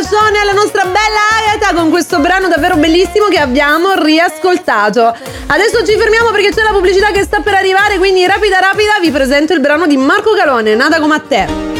bacione alla nostra bella Agata con questo brano davvero bellissimo che abbiamo riascoltato. Adesso ci fermiamo perché c'è la pubblicità che sta per arrivare, quindi rapida vi presento il brano di Marco Calone, Nata come a te.